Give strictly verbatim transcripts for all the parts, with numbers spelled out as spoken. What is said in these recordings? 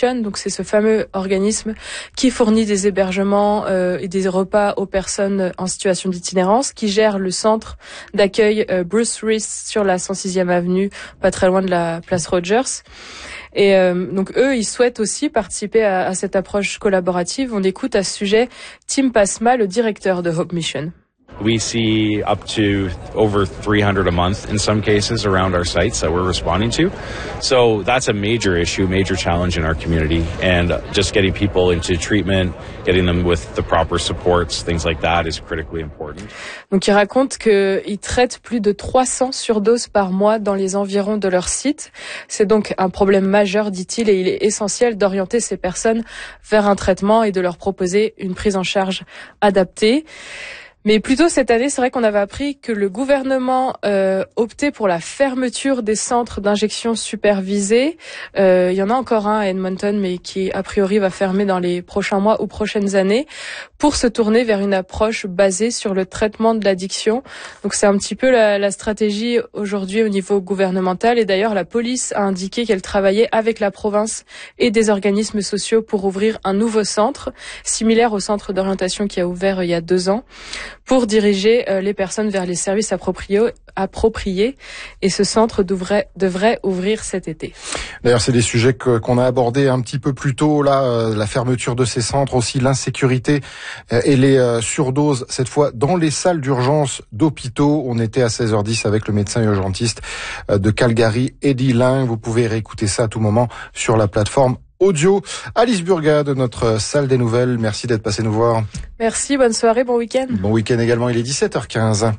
Mission. Donc c'est ce fameux organisme qui fournit des hébergements euh, et des repas aux personnes en situation d'itinérance, qui gère le centre d'accueil euh, Bruce Reese sur la cent sixième avenue, pas très loin de la place Rogers. Et euh, donc eux, ils souhaitent aussi participer à, à cette approche collaborative. On écoute à ce sujet Tim Pasma, le directeur de Hope Mission. We see up to over three hundred a month in some cases around our sites that we're responding to. So that's a major issue, major challenge in our community. And just getting people into treatment, getting them with the proper supports, things like that is critically important. Donc ils racontent qu'ils traitent plus de trois cents surdoses par mois dans les environs de leur site. C'est donc un problème majeur, dit-il, et il est essentiel d'orienter ces personnes vers un traitement et de leur proposer une prise en charge adaptée. Mais plus tôt cette année, c'est vrai qu'on avait appris que le gouvernement euh, optait pour la fermeture des centres d'injection supervisés. Euh, il y en a encore un à Edmonton, mais qui a priori va fermer dans les prochains mois ou prochaines années, pour se tourner vers une approche basée sur le traitement de l'addiction. Donc c'est un petit peu la, la stratégie aujourd'hui au niveau gouvernemental. Et d'ailleurs, la police a indiqué qu'elle travaillait avec la province et des organismes sociaux pour ouvrir un nouveau centre, similaire au centre d'orientation qui a ouvert euh, il y a deux ans, pour diriger euh, les personnes vers les services appropriés, appropriés. Et ce centre devrait, devrait ouvrir cet été. D'ailleurs, c'est des sujets que, qu'on a abordés un petit peu plus tôt, là, euh, la fermeture de ces centres, aussi l'insécurité euh, et les euh, surdoses, cette fois dans les salles d'urgence d'hôpitaux. On était à seize heures dix avec le médecin urgentiste euh, de Calgary, Eddie Lang. Vous pouvez réécouter ça à tout moment sur la plateforme audio. Alice Burga de notre salle des nouvelles, merci d'être passée nous voir. Merci, bonne soirée, bon week-end. Bon week-end également, il est dix-sept heures quinze.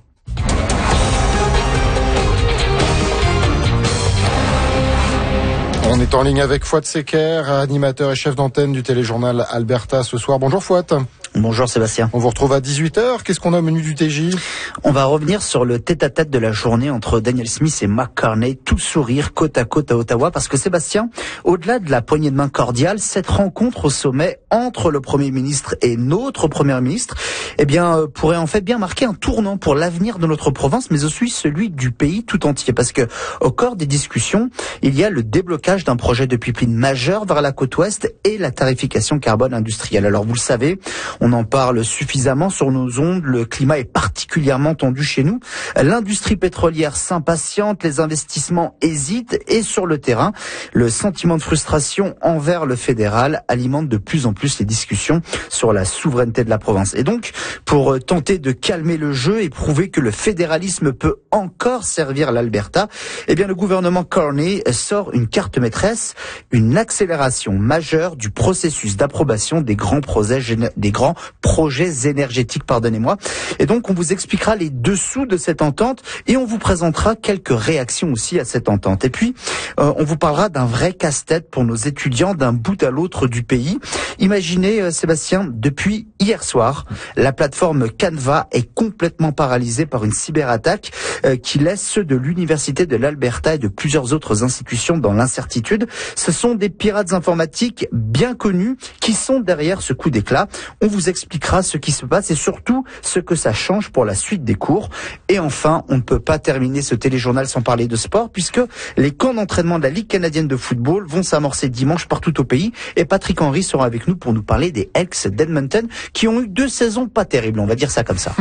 On est en ligne avec Fouad Secker, animateur et chef d'antenne du téléjournal Alberta ce soir. Bonjour Fouad. Bonjour Sébastien. On vous retrouve à dix-huit heures. Qu'est-ce qu'on a au menu du T J ? On va revenir sur le tête-à-tête de la journée entre Daniel Smith et Mark Carney, tout sourire côte à côte à Ottawa, parce que Sébastien, au-delà de la poignée de main cordiale, cette rencontre au sommet entre le Premier ministre et notre Premier ministre, eh bien, pourrait en fait bien marquer un tournant pour l'avenir de notre province, mais aussi celui du pays tout entier, parce que au cœur des discussions, il y a le déblocage d'un projet de pipeline majeur vers la côte ouest et la tarification carbone industrielle. Alors vous le savez, on en parle suffisamment sur nos ondes, le climat est particulièrement tendu chez nous. L'industrie pétrolière s'impatiente, les investissements hésitent et sur le terrain, le sentiment de frustration envers le fédéral alimente de plus en plus les discussions sur la souveraineté de la province. Et donc, pour tenter de calmer le jeu et prouver que le fédéralisme peut encore servir l'Alberta, eh bien le gouvernement Carney sort une carte maîtresse, une accélération majeure du processus d'approbation des grands projets, des grands projets énergétiques, pardonnez-moi. Et donc, on vous expliquera les dessous de cette entente et on vous présentera quelques réactions aussi à cette entente. Et puis, euh, on vous parlera d'un vrai casse-tête pour nos étudiants d'un bout à l'autre du pays. Imaginez, euh, Sébastien, depuis hier soir, la plateforme Canva est complètement paralysée par une cyberattaque euh, qui laisse ceux de l'Université de l'Alberta et de plusieurs autres institutions dans l'incertitude. Ce sont des pirates informatiques bien connus qui sont derrière ce coup d'éclat. On vous expliquera ce qui se passe et surtout ce que ça change pour la suite des cours. Et enfin, on ne peut pas terminer ce téléjournal sans parler de sport puisque les camps d'entraînement de la Ligue canadienne de football vont s'amorcer dimanche partout au pays et Patrick Henry sera avec nous pour nous parler des Elks d'Edmonton qui ont eu deux saisons pas terribles, on va dire ça comme ça.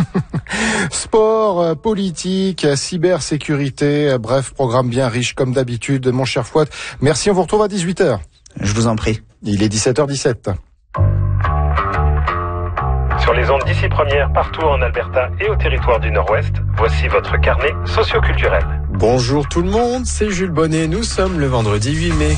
Sport, politique, cybersécurité, bref, programme bien riche comme d'habitude. Mon cher Fouad, merci, on vous retrouve à dix-huit heures. Je vous en prie. Il est dix-sept heures dix-sept. Sur les ondes d'ici première, partout en Alberta et au territoire du Nord-Ouest, voici votre carnet socio-culturel. Bonjour tout le monde, c'est Jules Bonnet, nous sommes le vendredi huit mai.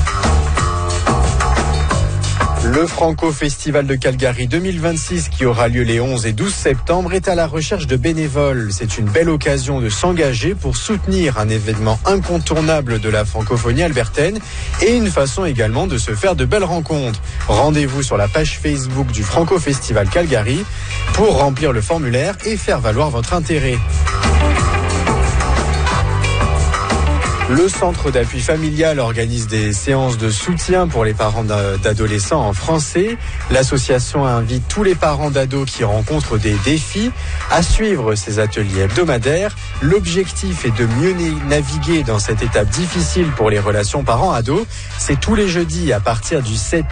Le Franco Festival de Calgary deux mille vingt-six, qui aura lieu les onze et douze septembre, est à la recherche de bénévoles. C'est une belle occasion de s'engager pour soutenir un événement incontournable de la francophonie albertaine et une façon également de se faire de belles rencontres. Rendez-vous sur la page Facebook du Franco Festival Calgary pour remplir le formulaire et faire valoir votre intérêt. Le Centre d'appui familial organise des séances de soutien pour les parents d'adolescents en français. L'association invite tous les parents d'ados qui rencontrent des défis à suivre ces ateliers hebdomadaires. L'objectif est de mieux naviguer dans cette étape difficile pour les relations parents-ados. C'est tous les jeudis à partir du sept